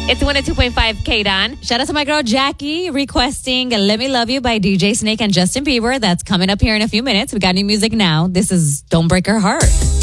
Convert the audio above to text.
It's 102.5 K-Don. Shout out to my girl Jackie requesting Let Me Love You by DJ Snake and Justin Bieber. That's coming up here in a few minutes. We got new music now. This is Don't Break Her Heart.